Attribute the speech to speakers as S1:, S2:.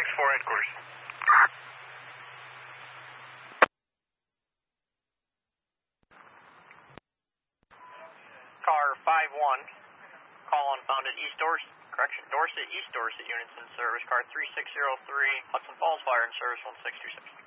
S1: 6-4 headquarters.
S2: Car 5-1, call unfounded Dorset, East Dorset units in service. Car 3603, Hudson Falls Fire in service 1626.